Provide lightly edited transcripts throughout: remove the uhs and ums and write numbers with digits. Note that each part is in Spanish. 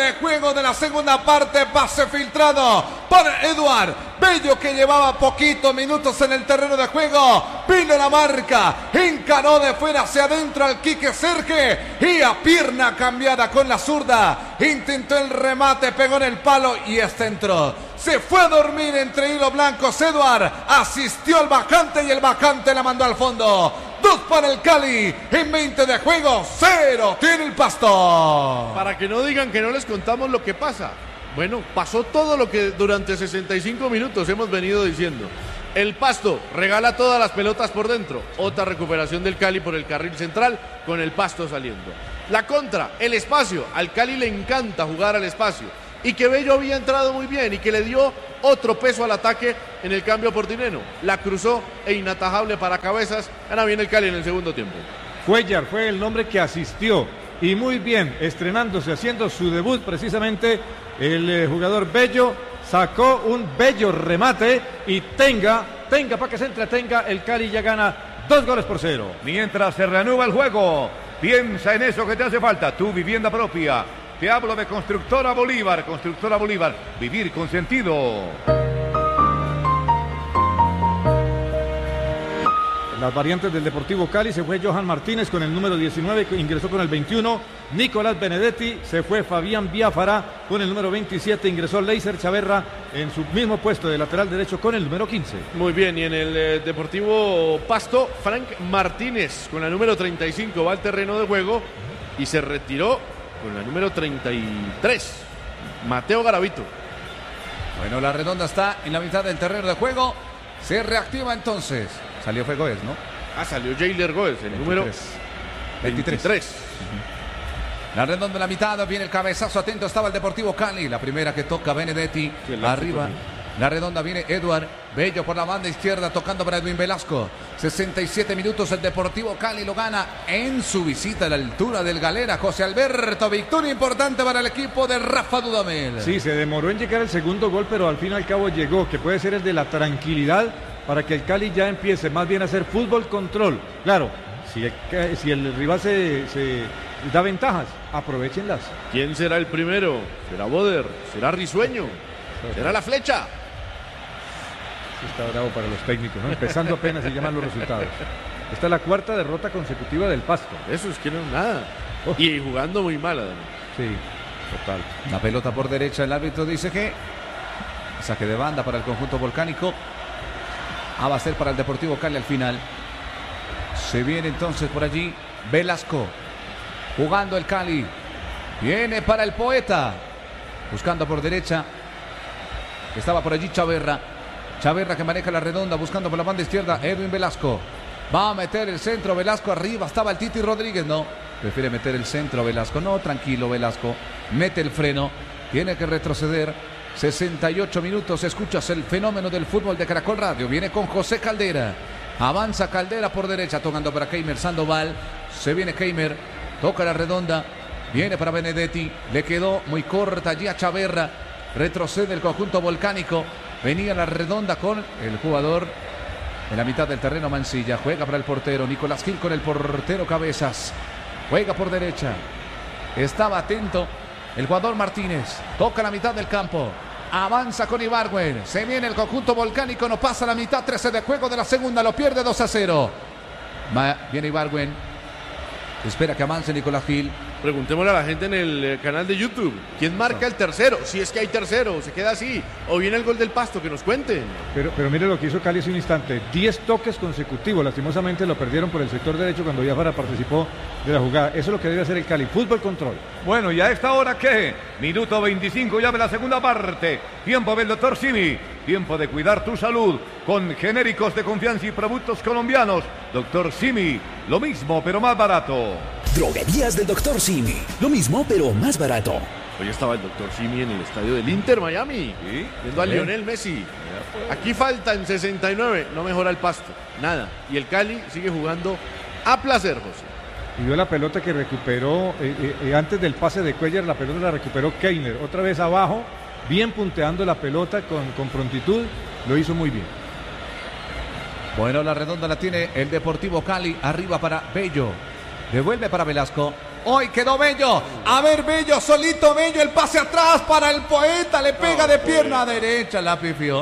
de juego de la segunda parte. Pase filtrado por Eduard Bello, que llevaba poquitos minutos en el terreno de juego. Vino la marca, encaró de fuera hacia adentro al Quique Serge y a pierna cambiada con la zurda intentó el remate, pegó en el palo y entró. Se fue a dormir entre hilos blancos. Eduard asistió al bacante y el bacante la mandó al fondo. 2 para el Cali en 20 de juego, 0 tiene el Pasto. Para que no digan que no les contamos lo que pasa. Bueno, pasó todo lo que durante 65 minutos hemos venido diciendo. El Pasto regala todas las pelotas por dentro. Otra recuperación del Cali por el carril central con el Pasto saliendo. La contra, el espacio. Al Cali le encanta jugar al espacio. Y que Bello había entrado muy bien y que le dio otro peso al ataque en el cambio por Tineno. La cruzó e inatajable para Cabezas. Gana bien el Cali en el segundo tiempo. Cuellar fue el nombre que asistió y muy bien, estrenándose, haciendo su debut precisamente el jugador Bello. Sacó un bello remate y tenga para que se entretenga. El Cali ya gana 2-0. Mientras se reanuda el juego, piensa en eso que te hace falta, tu vivienda propia. Te hablo de Constructora Bolívar. Constructora Bolívar, vivir con sentido. Las variantes del Deportivo Cali: se fue Johan Martínez con el número 19, ingresó con el 21, Nicolás Benedetti, se fue Fabián Biafara con el número 27, ingresó Leiser Chaverra en su mismo puesto de lateral derecho con el número 15. Muy bien, y en el Deportivo Pasto, Frank Martínez con la número 35 va al terreno de juego y se retiró con la número 33, Mateo Garavito. Bueno, la redonda está en la mitad del terreno de juego. Se reactiva entonces. Salió fue Goes, ¿no? Salió Jailer Goes, el número 23. La redonda en la mitad, viene el cabezazo, atento estaba el Deportivo Cali. La primera que toca Benedetti, arriba. La redonda viene Eduard Bello por la banda izquierda, tocando para Edwin Velasco. 67 minutos, el Deportivo Cali lo gana en su visita a la altura del Galera. José Alberto, victoria importante para el equipo de Rafa Dudamel. Sí, se demoró en llegar el segundo gol, pero al fin y al cabo llegó, que puede ser el de la tranquilidad para que el Cali ya empiece más bien a hacer fútbol control. Claro, si el rival se da ventajas, aprovéchenlas. ¿Quién será el primero? ¿Será Boder? ¿Será Risueño? ¿Será la Flecha? Está bravo para los técnicos, ¿no? Empezando apenas se llaman los resultados. Esta es la cuarta derrota consecutiva del Pasto. Eso es que no es nada. Y jugando muy mal, además. Sí, total. La pelota por derecha, el árbitro dice que saque de banda para el conjunto volcánico. Va a ser para el Deportivo Cali al final. Se viene entonces por allí Velasco, jugando el Cali. Viene para el Poeta, buscando por derecha. Estaba por allí Chaverra que maneja la redonda, buscando por la banda izquierda Edwin Velasco. Va a meter el centro Velasco, arriba estaba el Titi Rodríguez, no. Prefiere meter el centro Velasco, no, tranquilo Velasco. Mete el freno, tiene que retroceder. 68 minutos, escuchas el fenómeno del fútbol de Caracol Radio. Viene con José Caldera. Avanza Caldera por derecha, tocando para Keimer Sandoval. Se viene Keimer, toca la redonda. Viene para Benedetti. Le quedó muy corta allí a Chaverra. Retrocede el conjunto volcánico. Venía la redonda con el jugador en la mitad del terreno, Mancilla. Juega para el portero Nicolás Gil con el portero Cabezas. Juega por derecha. Estaba atento el jugador Martínez. Toca la mitad del campo. Avanza con Ibargüen. Se viene el conjunto volcánico. No pasa la mitad. 13 de juego de la segunda. Lo pierde 2-0. Viene Ibargüen. Espera que avance Nicolás Gil. Preguntémosle a la gente en el canal de YouTube. ¿Quién marca el tercero? Si es que hay tercero. ¿Se queda así? ¿O viene el gol del Pasto? Que nos cuenten. Pero mire lo que hizo Cali hace un instante. 10 toques consecutivos. Lastimosamente lo perdieron por el sector derecho cuando Biafara participó de la jugada. Eso es lo que debe hacer el Cali. Fútbol control. Bueno, ¿y a esta hora qué? Minuto 25 ya de la segunda parte. Tiempo del doctor Simi. Tiempo de cuidar tu salud con genéricos de confianza y productos colombianos. Doctor Simi, lo mismo pero más barato. Droguerías del Dr. Simi. Lo mismo, pero más barato. Hoy estaba el Dr. Simi en el estadio del Inter Miami. ¿Sí? Viendo a Lionel Messi. Aquí faltan 69. No mejora el Pasto. Nada. Y el Cali sigue jugando a placer, José. Y vio la pelota que recuperó antes del pase de Cuellar. La pelota la recuperó Keiner. Otra vez abajo. Bien punteando la pelota con prontitud. Lo hizo muy bien. Bueno, la redonda la tiene el Deportivo Cali. Arriba para Bello. Devuelve para Velasco. Hoy quedó Bello. A ver, Bello, solito Bello. El pase atrás para el poeta. Le pega de pierna derecha. La pifió.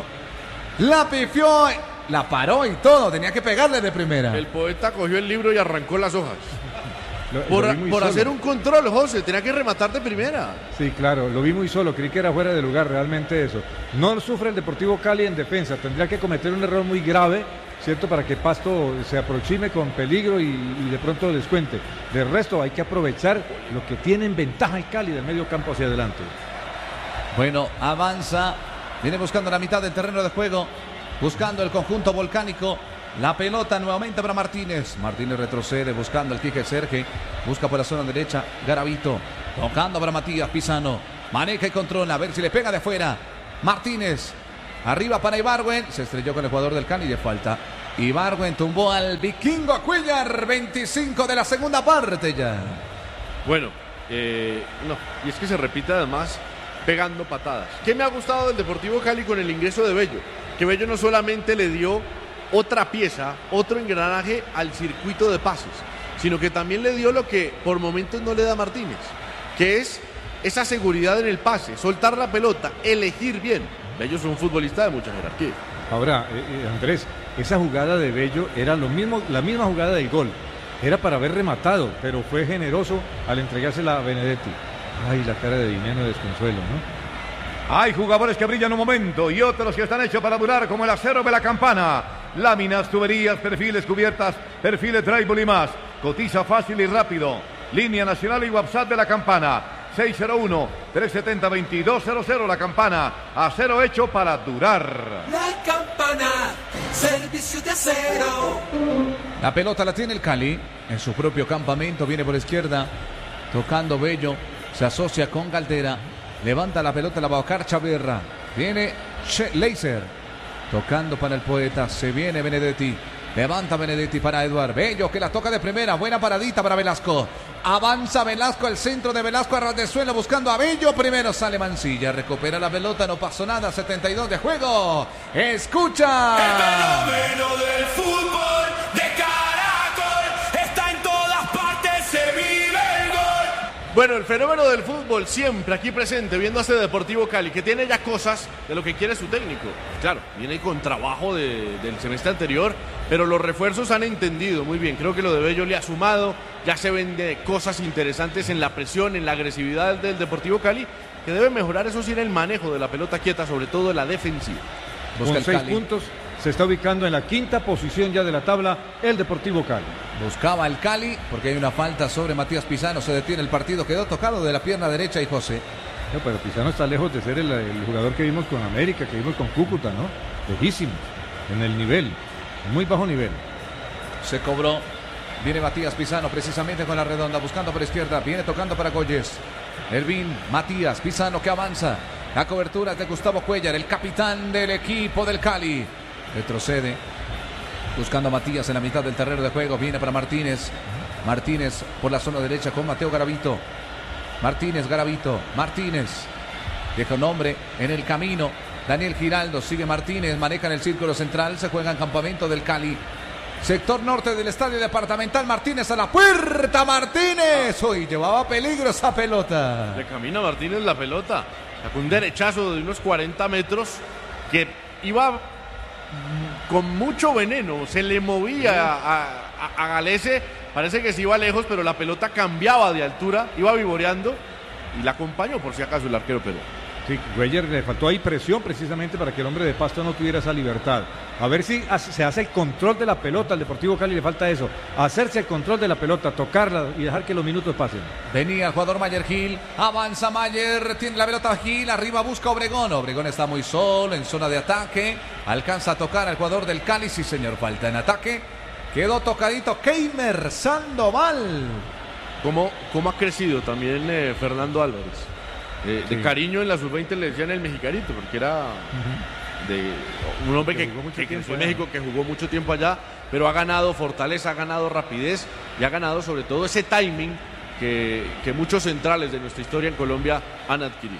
La paró y todo. Tenía que pegarle de primera. El poeta cogió el libro y arrancó las hojas. Lo vi muy Por solo. hacer un control, José. Tenía que rematar de primera. Sí, claro, lo vi muy solo, creí que era fuera de lugar realmente eso. No sufre el Deportivo Cali en defensa, tendría que cometer un error muy grave, ¿cierto? Para que Pasto se aproxime con peligro y de pronto descuente. De resto hay que aprovechar lo que tiene en ventaja el Cali del medio campo hacia adelante. Bueno, avanza. Viene buscando la mitad del terreno de juego. Buscando el conjunto volcánico. La pelota nuevamente para Martínez. Martínez retrocede buscando el Quique Serge. Busca por la zona derecha. Garavito. Tocando para Matías Pisano. Maneja y controla. A ver si le pega de fuera. Martínez. Arriba para Ibargüen. Se estrelló con el jugador del Cali de falta. Ibargüen tumbó al vikingo Cuellar. 25 de la segunda parte ya. Bueno, no. Y es que se repite además pegando patadas. ¿Qué me ha gustado del Deportivo Cali con el ingreso de Bello? Que Bello no solamente le dio otra pieza, otro engranaje al circuito de pases, sino que también le dio lo que por momentos no le da Martínez, que es esa seguridad en el pase, soltar la pelota, elegir bien. Bello es un futbolista de mucha jerarquía. Ahora, Andrés, esa jugada de Bello era la misma jugada del gol. Era para haber rematado, pero fue generoso al entregársela a Benedetti. Ay, la cara de Dineno de desconsuelo, ¿no? Hay jugadores que brillan un momento y otros que están hechos para durar, como el acero de la Campana. Láminas, tuberías, perfiles, cubiertas, perfiles, drywall y más. Cotiza fácil y rápido. Línea nacional y WhatsApp de la Campana. 601-370-2200. La Campana. Acero hecho para durar. La Campana, servicio de acero. La pelota la tiene el Cali en su propio campamento. Viene por la izquierda. Tocando Bello. Se asocia con Caldera. Levanta la pelota, la va a buscar Chaverra. Viene Leiser. Tocando para el poeta. Se viene Benedetti. Levanta Benedetti para Eduard Bello, que la toca de primera. Buena paradita para Velasco. Avanza Velasco, el centro de Velasco a ras de suelo buscando a Bello. Primero sale Mancilla. Recupera la pelota. No pasó nada. 72 de juego. Escucha. El fenómeno del fútbol de Caracol está en todas partes, se vive el gol. Bueno, el fenómeno del fútbol siempre aquí presente, viendo a este Deportivo Cali, que tiene ya cosas de lo que quiere su técnico. Claro, viene con trabajo del semestre anterior, pero los refuerzos han entendido muy bien. Creo que lo de Bello le ha sumado, ya se ven de cosas interesantes en la presión, en la agresividad del Deportivo Cali, que debe mejorar, eso sí, en el manejo de la pelota quieta, sobre todo en la defensiva. Busca Con el 6 Cali. puntos se está ubicando en la quinta posición ya de la tabla el Deportivo Cali. Buscaba el Cali porque hay una falta sobre Matías Pisano. Se detiene el partido. Quedó tocado de la pierna derecha y José. No, pero Pisano está lejos de ser el jugador que vimos con América, que vimos con Cúcuta, ¿no? Lejísimo en el nivel, muy bajo nivel. Se cobró. Viene Matías Pisano precisamente con la redonda. Buscando por izquierda. Viene tocando para Goyes. Ervin, Matías Pisano que avanza. La cobertura es de Gustavo Cuellar, el capitán del equipo del Cali. Retrocede. Buscando a Matías en la mitad del terreno de juego. Viene para Martínez. Martínez por la zona derecha con Mateo Garavito. Martínez, Garavito. Martínez. Deja un hombre en el camino. Daniel Giraldo. Sigue Martínez. Maneja en el círculo central. Se juega en campamento del Cali. Sector norte del estadio departamental. Martínez a la puerta. Martínez. Uy, llevaba peligro esa pelota. Le camina Martínez la pelota. Sacó un derechazo de unos 40 metros que iba con mucho veneno, se le movía a Galese, parece que se iba lejos, pero la pelota cambiaba de altura, iba vivoreando y la acompañó por si acaso el arquero Perú. Sí, Cuellar le faltó ahí presión precisamente para que el hombre de Pasto no tuviera esa libertad. A ver si se hace el control de la pelota al Deportivo Cali, le falta eso, hacerse el control de la pelota, tocarla y dejar que los minutos pasen. Venía el jugador Mayer Gil, avanza Mayer, tiene la pelota Gil, arriba busca Obregón. Obregón está muy solo en zona de ataque, alcanza a tocar al jugador del Cali, sí señor, falta en ataque. Quedó tocadito Keimer Sandoval. ¿Cómo ha crecido también Fernando Álvarez? De cariño en la sub-20 le decían el mexicarito, porque era de un hombre que creció en México, que jugó mucho tiempo allá, pero ha ganado fortaleza, ha ganado rapidez y ha ganado sobre todo ese timing que muchos centrales de nuestra historia en Colombia han adquirido.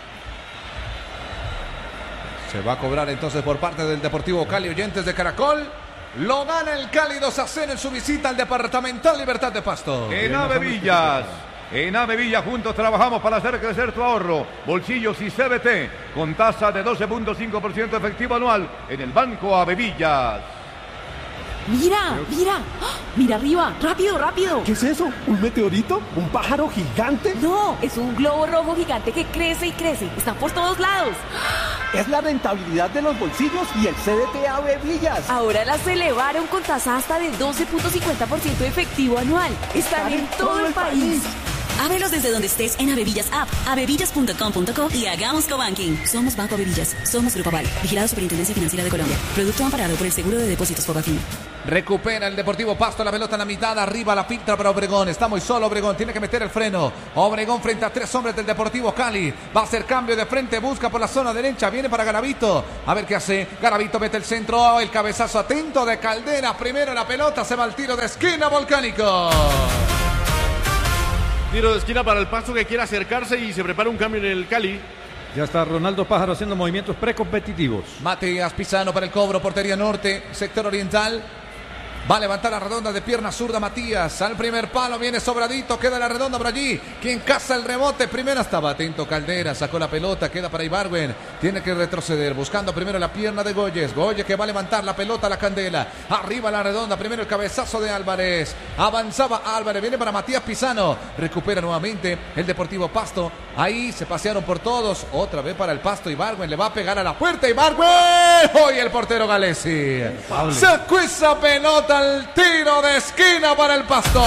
Se va a cobrar entonces por parte del Deportivo Cali, oyentes de Caracol. Lo gana el Cali 2-0 en su visita al Departamental Libertad de Pasto. En Ave Villas, En Avevilla juntos trabajamos para hacer crecer tu ahorro. Bolsillos y CBT con tasa de 12.5% efectivo anual en el Banco Avevillas. Mira, mira, ¡ah! Mira arriba, rápido, rápido. ¿Qué es eso? ¿Un meteorito? ¿Un pájaro gigante? No, es un globo rojo gigante que crece y crece. Está por todos lados. Es la rentabilidad de los bolsillos y el CDT Avevillas. Ahora las elevaron con tasa hasta de 12.50% efectivo anual. Están en todo el país. Ábrelos desde donde estés en Avevillas App, avevillas.com.co y hagamos cobanking. Somos Banco Avevillas, somos Grupo Aval, vigilado Superintendencia Financiera de Colombia. Producto amparado por el Seguro de Depósitos Fogafín. Recupera el Deportivo Pasto la pelota en la mitad, arriba la filtra para Obregón. Está muy solo Obregón, tiene que meter el freno. Obregón frente a 3 hombres del Deportivo Cali. Va a hacer cambio de frente, busca por la zona derecha, viene para Garavito. A ver qué hace. Garavito mete el centro, el cabezazo atento de Caldera. Primero la pelota, se va al tiro de esquina Volcánico. Tiro de esquina para el Pasto que quiere acercarse y se prepara un cambio en el Cali. Ya está Ronaldo Pájaro haciendo movimientos precompetitivos. Matías Pisano para el cobro, portería norte, sector oriental. Va a levantar la redonda de pierna zurda Matías. Al primer palo viene sobradito. Queda la redonda por allí. Quien caza el rebote. Primero estaba atento Caldera. Sacó la pelota. Queda para Ibargüen. Tiene que retroceder. Buscando primero la pierna de Goyes. Goyes que va a levantar la pelota a la candela. Arriba la redonda. Primero el cabezazo de Álvarez. Avanzaba Álvarez. Viene para Matías Pisano. Recupera nuevamente el Deportivo Pasto. Ahí se pasearon por todos. Otra vez para el Pasto. Ibargüen le va a pegar a la puerta. Ibargüen. Hoy el portero Galesi. Sacó esa pelota al tiro de esquina para el Pasto.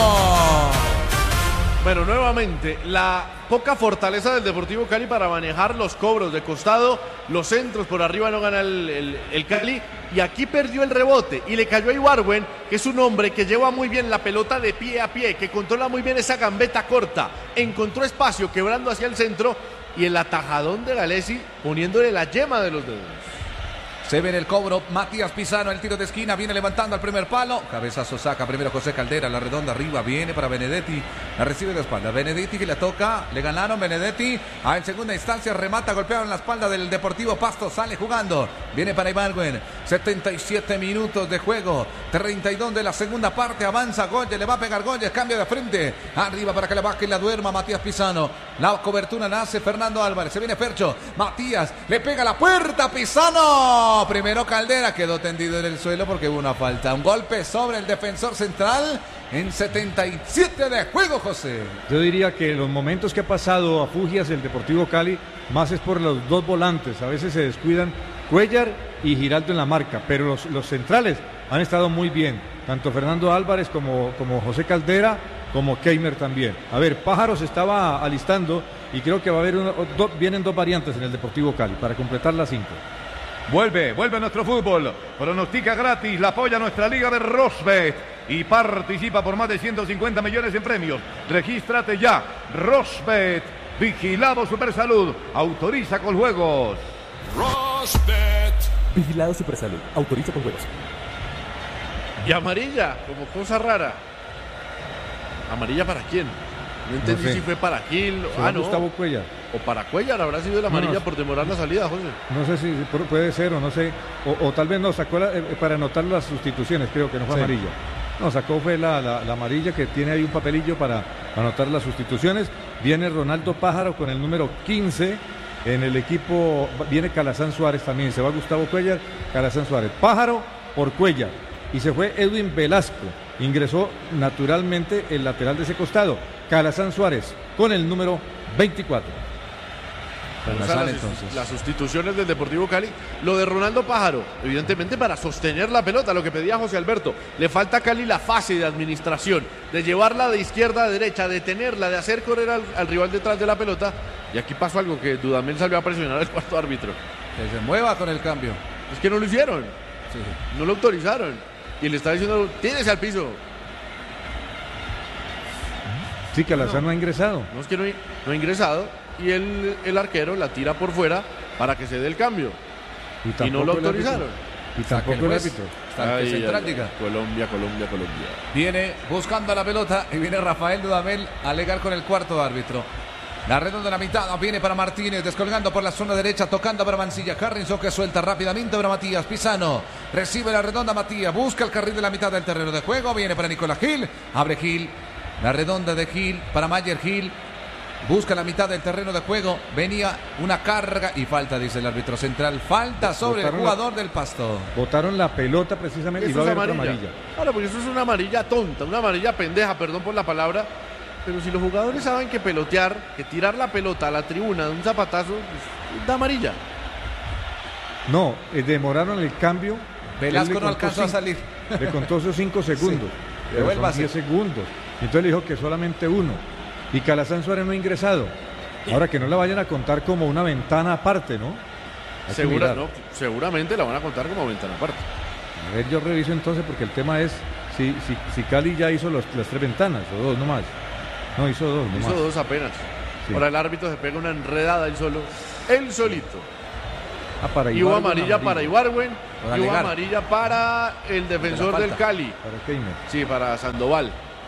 Bueno, nuevamente, la poca fortaleza del Deportivo Cali para manejar los cobros de costado, los centros por arriba no gana el Cali, y aquí perdió el rebote y le cayó a Ibargüen, que es un hombre que lleva muy bien la pelota de pie a pie, que controla muy bien esa gambeta corta, encontró espacio quebrando hacia el centro y el atajadón de Galesi poniéndole la yema de los dedos. Se ve en el cobro Matías Pisano, el tiro de esquina, viene levantando al primer palo. Cabezazo saca primero José Caldera, la redonda arriba, viene para Benedetti. La recibe de espalda. Benedetti que le toca, le ganaron Benedetti. En segunda instancia remata, golpeado en la espalda del Deportivo Pasto, sale jugando. Viene para Ibargüen. 77 minutos de juego. 32 de la segunda parte, avanza Goyes, le va a pegar Goyes, cambia de frente. Arriba para que la baje y la duerma Matías Pisano. La cobertura la hace Fernando Álvarez. Se viene Fercho. Matías le pega a la puerta, Pisano. Primero Caldera quedó tendido en el suelo porque hubo una falta. Un golpe sobre el defensor central en 77 de juego, José. Yo diría que los momentos que ha pasado a Fugias el Deportivo Cali, más es por los dos volantes. A veces se descuidan Cuellar y Giraldo en la marca, pero los centrales han estado muy bien. Tanto Fernando Álvarez como José Caldera, como Keimer también. A ver, Pájaro se estaba alistando y creo que va a haber vienen dos variantes en el Deportivo Cali para completar las 5. Vuelve nuestro fútbol. Pronostica gratis, la apoya nuestra liga de Rosbet y participa por más de 150 millones en premios. Regístrate ya. Rosbet, vigilado Supersalud, autoriza con juegos. Rosbet. Vigilado Supersalud. Autoriza con juegos. Y amarilla, como cosa rara. ¿Amarilla para quién? No entendí sé. si fue para Gil. No. Gustavo Cuellar. O para Cuellar habrá sido la amarilla No. por demorar la salida, José. No sé si puede ser o no sé. O tal vez no, sacó para anotar las sustituciones, creo que no fue Sí. amarilla. No, sacó fue la amarilla que tiene ahí un papelillo para anotar las sustituciones. Viene Ronaldo Pájaro con el número 15. En el equipo viene Calazán Suárez también. Se va Gustavo Cuellar, Calazán Suárez. Pájaro por Cuellar. Y se fue Edwin Velasco. Ingresó naturalmente el lateral de ese costado. Calazán Suárez con el número 24. O sea, las sustituciones del Deportivo Cali. Lo de Ronaldo Pájaro, evidentemente para sostener la pelota, lo que pedía José Alberto. Le falta a Cali la fase de administración, de llevarla de izquierda a derecha, de tenerla, de hacer correr al rival detrás de la pelota. Y aquí pasó algo que Dudamel salió a presionar al cuarto árbitro. Que se mueva con el cambio. Es que no lo hicieron, Sí. no lo autorizaron. Y le está diciendo, tírese al piso. Sí, Calazán no ha ingresado. No es que no ha ingresado. Y el arquero la tira por fuera para que se dé el cambio. Y no lo autorizaron. Y tampoco el árbitro. Está el central, diga. Colombia. Viene buscando la pelota y viene Rafael Dudamel a alegar con el cuarto árbitro. La redonda de la mitad viene para Martínez, descolgando por la zona derecha, tocando para Mancilla. Harrison que suelta rápidamente para Matías Pisano. Recibe la redonda Matías, busca el carril de la mitad del terreno de juego. Viene para Nicolás Gil, abre Gil. La redonda de Gil para Mayer Gil. Busca la mitad del terreno de juego. Venía una carga y falta, dice el árbitro central. Falta sobre el jugador del Pasto. Botaron la pelota precisamente y va a haber otra amarilla. Ahora, porque eso es una amarilla tonta, una amarilla pendeja, perdón por la palabra. Pero si los jugadores saben que pelotear, que tirar la pelota a la tribuna de un zapatazo, pues, da amarilla. No, demoraron el cambio. Velasco no alcanzó a salir. Le contó esos 5 segundos. Sí. Pero son 10 segundos. Entonces le dijo que solamente uno. Y Calazán Suárez no ha ingresado. Ahora que no la vayan a contar como una ventana aparte, ¿no? Seguramente la van a contar como ventana aparte. A ver, yo reviso entonces porque el tema es si Cali ya hizo las 3 ventanas o 2 nomás. No, hizo 2 nomás. Hizo 2 apenas. Sí. Ahora el árbitro se pega una enredada él solo. Él solito. Para y hubo amarilla para Ibargüen. Y hubo Legar. amarilla para el defensor del Cali. Para Keimer. Sí, para Sandoval.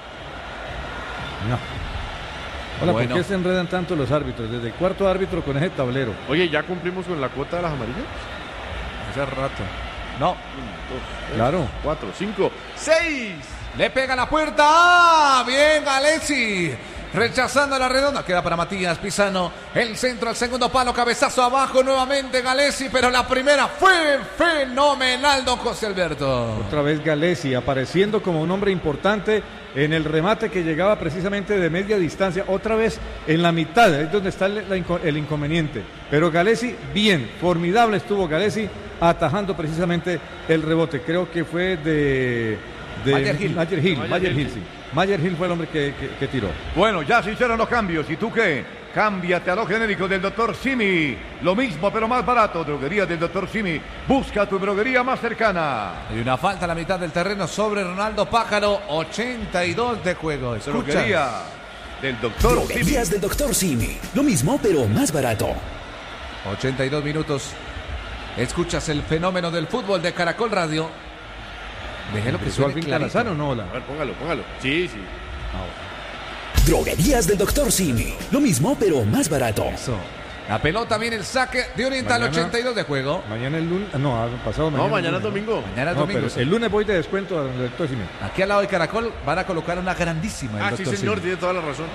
No. Hola, Bueno. ¿por qué se enredan tanto los árbitros? Desde el cuarto árbitro con ese tablero. Oye, ¿ya cumplimos con la cuota de las amarillas? Hace rato. No. 1, 2, 3, Claro. 4, 5, 6. Le pega la puerta. ¡Ah! Bien, Galesi. Rechazando la redonda. Queda para Matías Pisano. El centro al segundo palo. Cabezazo abajo nuevamente Galesi. Pero la primera fue fenomenal, don José Alberto. Otra vez Galesi apareciendo como un hombre importante en el remate que llegaba precisamente de media distancia. Otra vez en la mitad. Es donde está el inconveniente. Pero Galesi, bien. Formidable estuvo Galesi atajando precisamente el rebote. Creo que fue de Mayer Gil. Mayer Gil, sí. Mayer Gil fue el hombre que tiró. Bueno, ya se hicieron los cambios. ¿Y tú qué? Cámbiate a lo genérico del Dr. Simi. Lo mismo, pero más barato. Droguería del Dr. Simi. Busca tu droguería más cercana. Hay una falta a la mitad del terreno sobre Ronaldo Pájaro. 82 de juego. Escucha. Droguería del Dr. Simi. Droguerías del Dr. Simi. Lo mismo, pero más barato. 82 minutos. Escuchas el fenómeno del fútbol de Caracol Radio. Déjelo que ¿Empezó al suene fin clarito. Calazán o no? A ver, póngalo. Sí. Droguerías del Dr. Simi. Lo mismo, pero más barato. Eso. La pelota viene el saque de Oriental. Mañana- 82 de juego. Mañana el lunes. No, pasado mañana. No, mañana el es lunes, domingo. Mañana es No, domingo. pero el lunes voy de descuento a donde el Dr. Simi. Aquí al lado de Caracol van a colocar una grandísima. el Sí, Dr. señor, Simi. tiene toda la razón.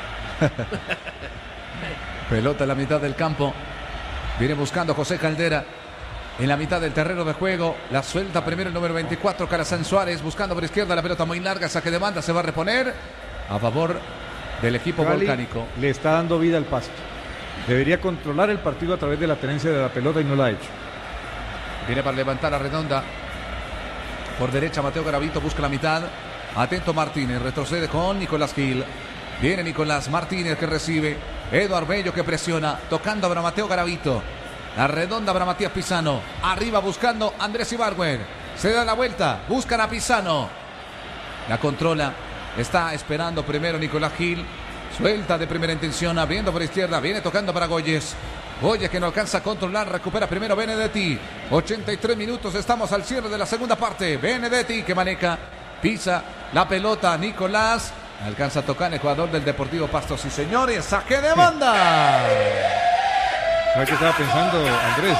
Pelota en la mitad del campo. Viene buscando José Caldera. En la mitad del terreno de juego. La suelta primero el número 24, Calazán Suárez. Buscando por izquierda la pelota muy larga. Saque de banda. Se va a reponer a favor del equipo Cali volcánico. le está dando vida al Pasto. Debería controlar el partido a través de la tenencia de la pelota y no la ha hecho. Viene para levantar la redonda. Por derecha Mateo Garavito busca la mitad. Atento Martínez. Retrocede con Nicolás Gil. Viene Nicolás Martínez que recibe. Eduard Bello que presiona. Tocando para Mateo Garavito. La redonda para Matías Pisano. Arriba buscando Andrés Ibargüen. Se da la vuelta. Buscan a Pisano. La controla. Está esperando primero Nicolás Gil. Suelta de primera intención. Abriendo por izquierda. Viene tocando para Goyes. Goyes que no alcanza a controlar. Recupera primero Benedetti. 83 minutos. Estamos al cierre de la segunda parte. Benedetti que maneja. Pisa la pelota. Nicolás. Alcanza a tocar el jugador del Deportivo Pasto. Sí, señores. Saque de banda. ¿Sabes qué estaba pensando, Andrés?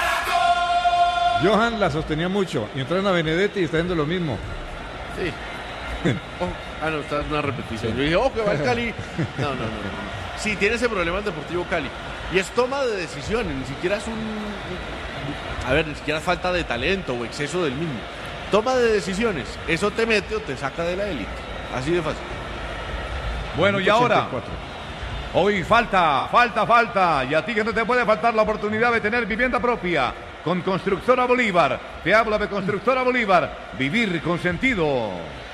Johan la sostenía mucho y entraron a Benedetti y está haciendo lo mismo. Sí. No, está una repetición. Yo dije, que va el Cali. No. Sí, tiene ese problema el Deportivo Cali. Y es toma de decisiones, ni siquiera es ni siquiera es falta de talento o exceso del mismo. Toma de decisiones. Eso te mete o te saca de la élite. Así de fácil. Bueno, y ahora, 84. hoy falta. Y a ti que no te puede faltar la oportunidad de tener vivienda propia con Constructora Bolívar. Te habla de Constructora Bolívar. Vivir con sentido.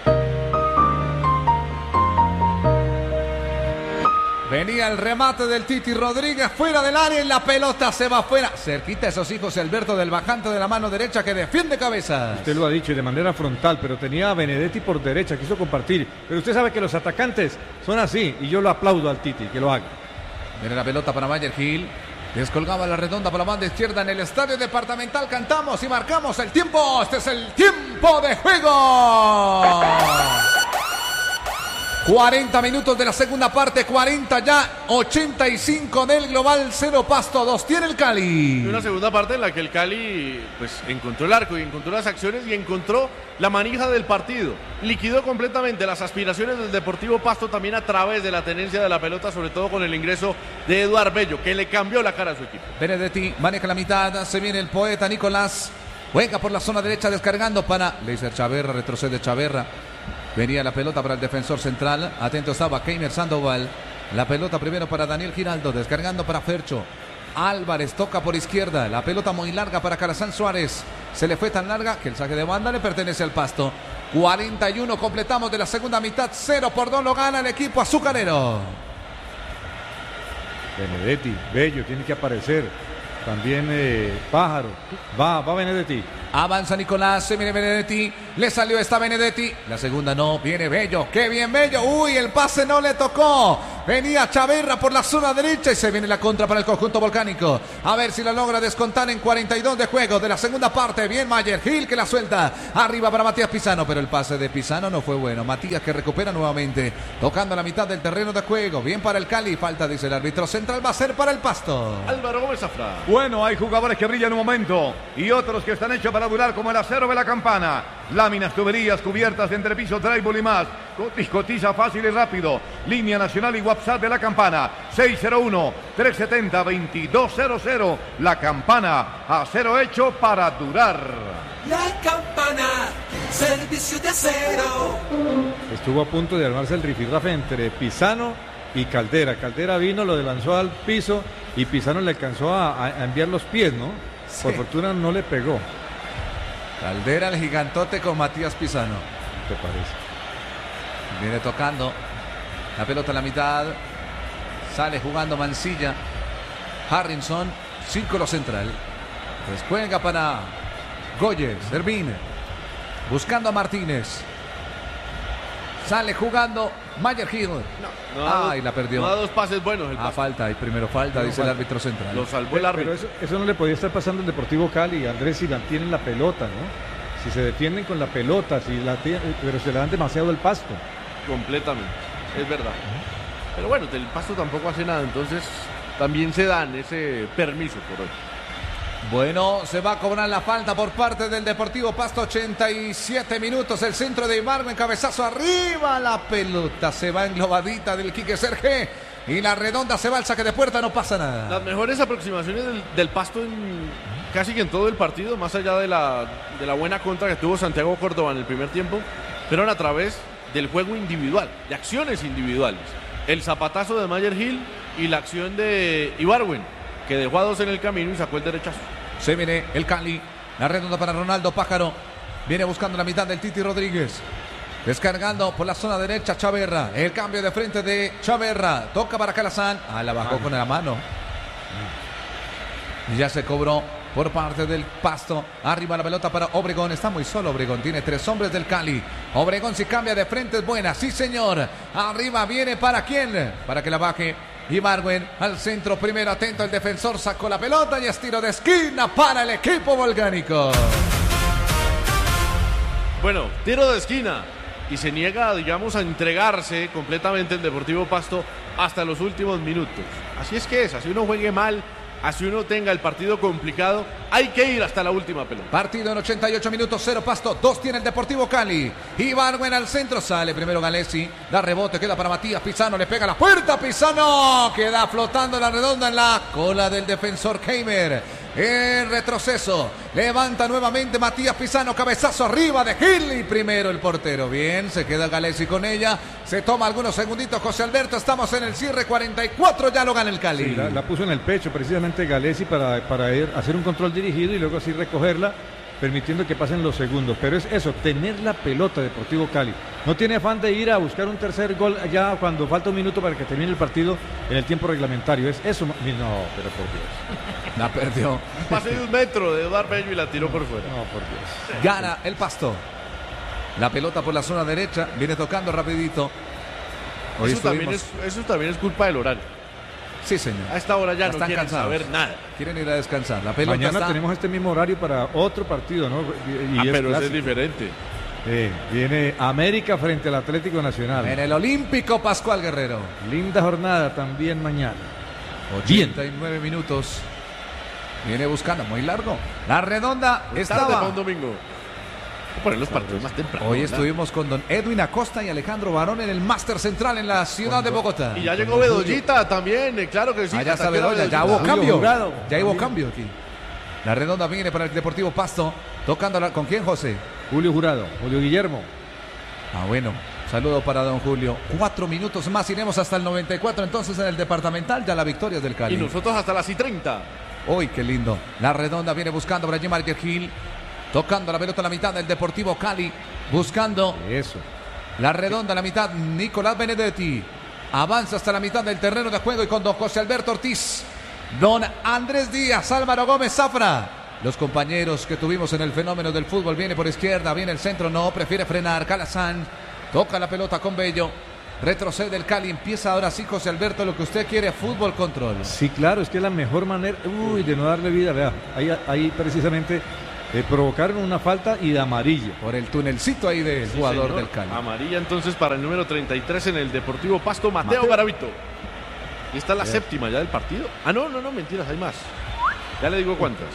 Venía el remate del Titi Rodríguez fuera del área y la pelota se va afuera. Cerquita esos hijos Alberto del bajante de la mano derecha que defiende cabezas. Usted lo ha dicho y de manera frontal, pero tenía a Benedetti por derecha, quiso compartir. Pero usted sabe que los atacantes son así y yo lo aplaudo al Titi, que lo haga. Viene la pelota para Mayer Gil. Descolgaba la redonda por la banda izquierda en el estadio departamental. Cantamos y marcamos el tiempo. Este es el tiempo de juego. 40 minutos de la segunda parte, 40 ya, 85 del global, 0 Pasto, 2 tiene el Cali. Y una segunda parte en la que el Cali pues encontró el arco y encontró las acciones y encontró la manija del partido. Liquidó completamente las aspiraciones del Deportivo Pasto también a través de la tenencia de la pelota, sobre todo con el ingreso de Eduard Bello, que le cambió la cara a su equipo. Benedetti maneja la mitad, se viene el poeta Nicolás, juega por la zona derecha descargando para Leiser Chaverra, retrocede Chaverra. Venía la pelota para el defensor central. Atento estaba Keimer Sandoval. La pelota primero para Daniel Giraldo. Descargando para Fercho. Álvarez toca por izquierda. La pelota muy larga para Calazán Suárez. Se le fue tan larga que el saque de banda le pertenece al Pasto. 41 completamos de la segunda mitad. 0-2 lo gana el equipo azucarero. Benedetti, Bello, tiene que aparecer. También Pájaro. Va Benedetti. Avanza Nicolás, se viene Benedetti, le salió esta Benedetti, la segunda no, viene Bello, qué bien Bello, uy, el pase no le tocó, venía Chaverra por la zona derecha y se viene la contra para el conjunto volcánico, a ver si lo logra descontar en 42 de juego de la segunda parte, bien Mayer Gil que la suelta, arriba para Matías Pisano, pero el pase de Pisano no fue bueno, Matías que recupera nuevamente, tocando la mitad del terreno de juego, bien para el Cali, falta dice el árbitro central, va a ser para el Pasto. Álvaro Gómez Zafra. Bueno, hay jugadores que brillan en un momento y otros que están hechos para durar como el acero de la campana. Láminas, tuberías, cubiertas, entrepiso, drywall y más. Cotiza fácil y rápido. Línea nacional y WhatsApp de la campana. 601-370-2200. La campana. Acero hecho para durar. La campana. Servicio de acero. Estuvo a punto de armarse el rifirrafe entre Pisano y Caldera. Caldera vino, lo lanzó al piso y Pisano le alcanzó a enviar los pies, ¿no? Sí. Por fortuna no le pegó. Caldera el gigantote con Matías Pisano. ¿Te parece? Viene tocando la pelota en la mitad. Sale jugando Mancilla. Harrison, círculo central. Descuelga para Goyes, Servín. Buscando a Martínez. Sale jugando Mayer Gil. No, y la perdió. No da dos pases buenos. Falta, y primero falta, dice el árbitro central. Lo salvó el árbitro. Pero eso no le podía estar pasando al Deportivo Cali, Andrés, si mantienen la pelota, ¿no? Si se defienden con la pelota, pero se le dan demasiado el Pasto. Completamente, es verdad. Pero bueno, el Pasto tampoco hace nada, entonces también se dan ese permiso por hoy. Bueno, se va a cobrar la falta por parte del Deportivo Pasto, 87 minutos, el centro de Ibargüen, cabezazo arriba, la pelota se va englobadita del Quique Serge y la redonda se va al saque de puerta, no pasa nada. Las mejores aproximaciones del Pasto casi que en todo el partido, más allá de la buena contra que tuvo Santiago Córdoba en el primer tiempo, fueron a través del juego individual, de acciones individuales. El zapatazo de Mayer Gil y la acción de Ibargüen, que dejó a dos en el camino y sacó el derechazo. Se viene el Cali, la redonda para Ronaldo Pájaro, viene buscando la mitad del Titi Rodríguez, descargando por la zona derecha Chaverra, el cambio de frente de Chaverra, toca para Calazán, la bajó con la mano, y ya se cobró por parte del Pasto, arriba la pelota para Obregón, está muy solo Obregón, tiene 3 hombres del Cali, Obregón si cambia de frente es buena, sí señor, arriba viene para quién, para que la baje Ibargüen al centro, primero atento el defensor, sacó la pelota y es tiro de esquina para el equipo volcánico. Bueno, tiro de esquina y se niega, digamos, a entregarse completamente el Deportivo Pasto hasta los últimos minutos. Así es que así uno juegue mal, así uno tenga el partido complicado, hay que ir hasta la última pelota. Partido en 88 minutos, 0 Pasto, 2 tiene el Deportivo Cali. Ibargüen al centro, sale primero Galesi, da rebote, queda para Matías Pisano, le pega a la puerta, Pisano queda flotando la redonda en la cola del defensor Keimer. El retroceso, levanta nuevamente Matías Pisano, cabezazo arriba de Gil y primero el portero. Bien, se queda Galesi con ella, se toma algunos segunditos José Alberto, estamos en el cierre 44, ya lo gana el Cali. Sí, la puso en el pecho precisamente Galesi para ir a hacer un control dirigido y luego así recogerla, permitiendo que pasen los segundos. Pero es eso, tener la pelota Deportivo Cali. No tiene afán de ir a buscar un tercer gol ya cuando falta un minuto para que termine el partido en el tiempo reglamentario. Es eso. No, pero por Dios. La perdió. Un pase de 1 metro de Eduard Bello y la tiró por fuera. No, por Dios. Gana el Pasto. La pelota por la zona derecha, viene tocando rapidito. Eso también es culpa del horario. Sí, señor. A esta hora ya no están quieren cansados, saber nada. Quieren ir a descansar. La pelota mañana tenemos este mismo horario para otro partido, ¿no? Pero ese es diferente. Viene América frente al Atlético Nacional. En el Olímpico Pascual Guerrero. Linda jornada también mañana. 89 minutos. Viene buscando, muy largo. La Redonda estaba. Tarde para un domingo. Voy a poner los partidos más temprano. Hoy ¿verdad? estuvimos con don Edwin Acosta y Alejandro Barón en el Máster Central en la ciudad de Bogotá. Y ya llegó Bedollita también, claro que sí. Allá está Hasta que era Bedoya, ya Bedollita. hubo cambio. Jurado. Ya hubo cambio aquí. La Redonda viene para el Deportivo Pasto. Tocándola. ¿Con quién, José? Julio Jurado, Julio Guillermo. Ah, bueno. Saludo para don Julio. 4 minutos más. Iremos hasta el 94. Entonces en el departamental ya la victoria es del Cali. Y nosotros hasta las y 30. Uy, qué lindo. La Redonda viene buscando para allí Marker Gil. Tocando la pelota a la mitad del Deportivo Cali. Buscando. Eso. La Redonda a la mitad. Nicolás Benedetti. Avanza hasta la mitad del terreno de juego y con don José Alberto Ortiz. Don Andrés Díaz. Álvaro Gómez Zafra. Los compañeros que tuvimos en el fenómeno del fútbol. Viene por izquierda. Viene el centro. No, prefiere frenar. Calazán. Toca la pelota con Bello. Retrocede el Cali. Empieza ahora sí, José Alberto, lo que usted quiere. Fútbol control. Sí, claro, es que es la mejor manera de no darle vida. Vea, ahí precisamente provocaron una falta y de amarilla. Por el tunelcito ahí del jugador señor. del Cali. Amarilla entonces para el número 33 en el Deportivo Pasto, Mateo Garavito. Y esta es la séptima ya del partido. Ah, no, mentiras, hay más. Ya le digo cuántas.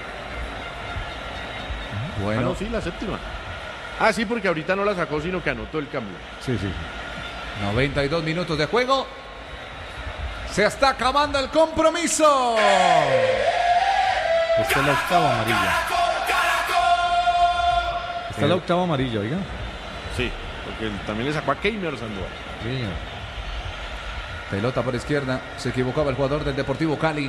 Bueno. Ah, no, sí, la séptima. Ah, sí, porque ahorita no la sacó, sino que anotó el cambio. Sí. 92 minutos de juego. Se está acabando el compromiso. Esta es la octava amarilla. Esta es la octava amarilla, oiga. Sí, porque también le sacó a Keimer Sandoval. Sí. Pelota por izquierda. Se equivocaba el jugador del Deportivo Cali.